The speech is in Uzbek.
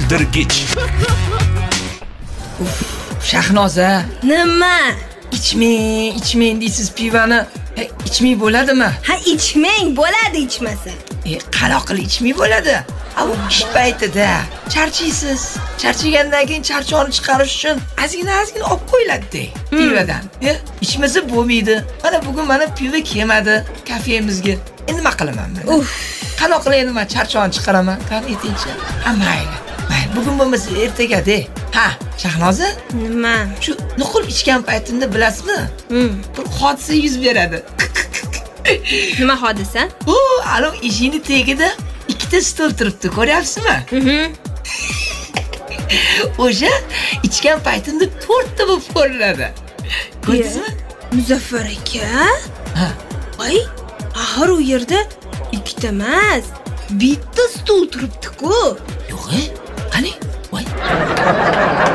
o'ldirgich. Shahnoza, Nima? ichmang deysiz pivani. İçmey bo'ladimi? Ha, ichmang, bo'ladi ichmasa. Qanoq qilib ichmey bo'ladi? Bu ish paytida charchaysiz. Charchagandan keyin charchoqni chiqarish uchun ozgina olib qo'yiladi pivadan. İchmasa bo'lmaydi. Mana bugun mana piva kelmadi kafemizga. Endi nima qilaman men? Qanoq qilib endi men charchoqni chiqaraman. Qani aytingchi. Mayli. Bugun bo'lmasa ertaga-da. Ha, Shahnoza? Nima? Shu nuqul ichgan paytimda bilasizmi? Bir hodisa yuz beradi. Nima hodisa? Alo, eshikning tagida ikkita stol turibdi, ko'ryapsizmi? O'sha ichgan paytimda 4 ta bo'lib ko'rinadi. Ko'rdingizmi? Muzaffar aka? Ha. Voy, axir u yerda ikkita emas, bitta stol turibdi-ku. Yo'q, qani? Voy.